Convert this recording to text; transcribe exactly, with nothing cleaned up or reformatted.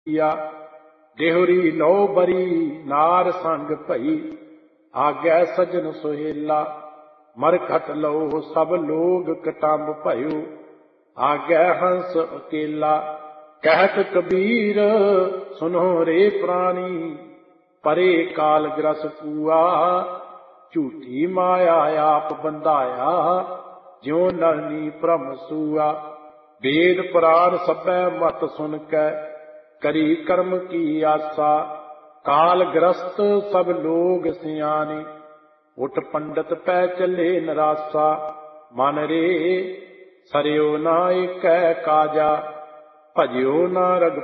देहुरी लो बरी नार संग भई, आगै सजन सोहेला। मरखट लो सब लोग कटंब भयो, आगै हंस अकेला। कहत कबीर सुनो रे प्राणी, परे काल ग्रस पूआ। झूठी माया आप बंधाया, ज्यों नरनी भ्रम सूआ। वेद पुराण सबै मत सुन कै, करी कर्म की आसा। काल ग्रस्त सब लोग सियाने, उठ पंडित पै चले नरासा। मन रे सरियो ना एकै काजा, भजियो ना रघ